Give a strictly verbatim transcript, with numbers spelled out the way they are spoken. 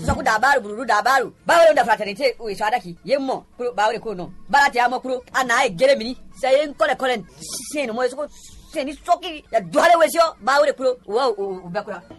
soku dabaru buru dabaru bawo da fraternité o iso adaki yemmo kuro bawo ko no barati amo kuro ana e gere mini sayen kole kole sen mo so sen ni soki ya duhale wesio bawo kuro wo o bakura